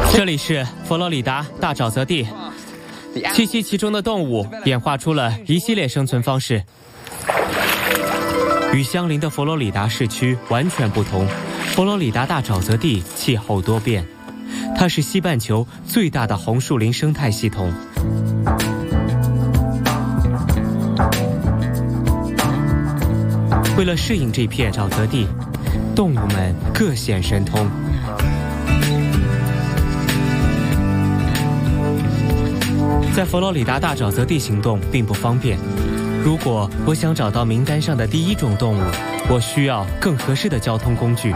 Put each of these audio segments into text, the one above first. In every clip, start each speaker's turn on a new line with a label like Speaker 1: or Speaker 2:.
Speaker 1: 这里是佛罗里达大沼泽地，栖息其中的动物演化出了一系列生存方式，与相邻的佛罗里达市区完全不同。佛罗里达大沼泽地气候多变，它是西半球最大的红树林生态系统。为了适应这片沼泽地，动物们各显神通。在佛罗里达大沼泽地行动并不方便。如果我想找到名单上的第一种动物，我需要更合适的交通工具。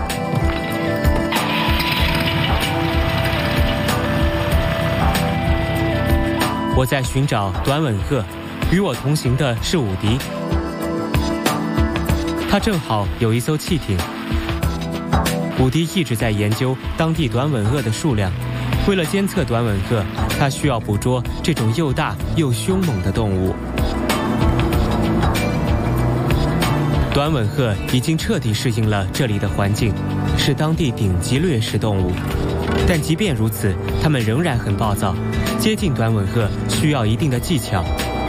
Speaker 1: 我在寻找短吻鹤，与我同行的是伍迪。他正好有一艘汽艇。伍迪一直在研究当地短吻鳄的数量。为了监测短吻鹤，他需要捕捉这种又大又凶猛的动物。短吻鹤已经彻底适应了这里的环境，是当地顶级掠食动物。但即便如此，它们仍然很暴躁。接近短吻鹤需要一定的技巧。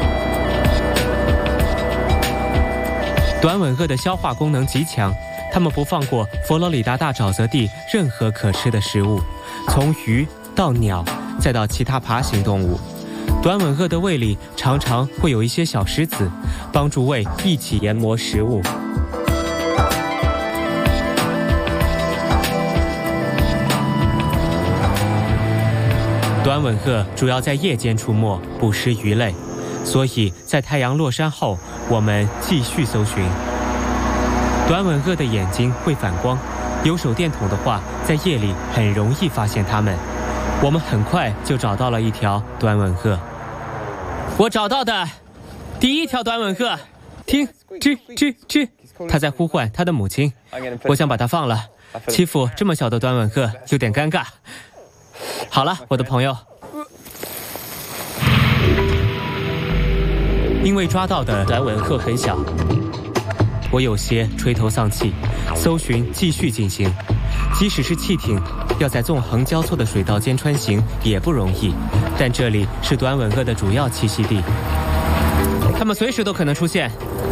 Speaker 1: 短吻鹤的消化功能极强，它们不放过佛罗里达大沼泽地任何可吃的食物，从鱼到鸟，再到其他爬行动物。短吻鹤的胃里常常会有一些小石子，帮助胃一起研磨食物。短吻鹤主要在夜间出没，捕食鱼类，所以在太阳落山后，我们继续搜寻。短吻鹤的眼睛会反光，有手电筒的话，在夜里很容易发现它们。我们很快就找到了一条短吻鹤。我找到的第一条短吻鹤，听，吱吱吱，它在呼唤它的母亲。我想把它放了，欺负这么小的短吻鹤有点尴尬。好了，我的朋友。因为抓到的短吻鹤很小，我有些垂头丧气。搜寻继续进行，即使是汽艇要在纵横交错的水道间穿行也不容易，但这里是短吻鹤的主要栖息地，它们随时都可能出现。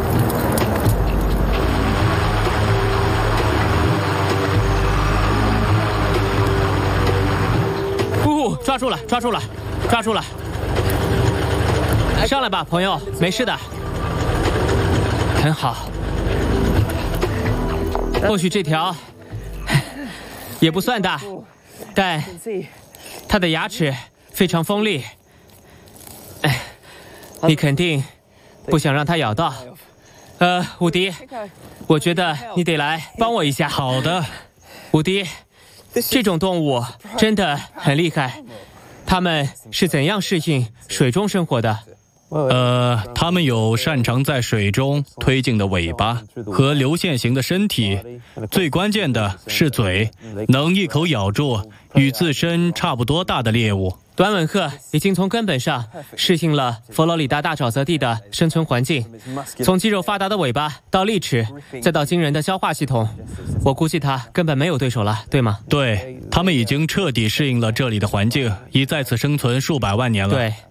Speaker 1: 抓住了，抓住了，抓住了！上来吧，朋友，没事的。很好。或许这条也不算大，但它的牙齿非常锋利。你肯定不想让它咬到。伍迪，我觉得你得来帮我一下。
Speaker 2: 好的，
Speaker 1: 伍迪。这种动物真的很厉害，它们是怎样适应水中生活的？
Speaker 2: 它们有擅长在水中推进的尾巴和流线型的身体，最关键的是嘴，能一口咬住与自身差不多大的猎物。
Speaker 1: 短吻鹤已经从根本上适应了佛罗里达大沼泽地的生存环境，从肌肉发达的尾巴到利齿，再到惊人的消化系统。我估计它根本没有对手了，对吗？
Speaker 2: 对，它们已经彻底适应了这里的环境，已在此生存数百万年了。
Speaker 1: 对。